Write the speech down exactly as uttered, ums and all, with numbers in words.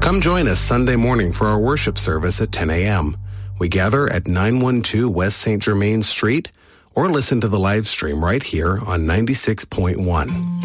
Come join us Sunday morning for our worship service at ten a.m. We gather at nine twelve West Saint Germain Street, or listen to the live stream right here on ninety-six point one.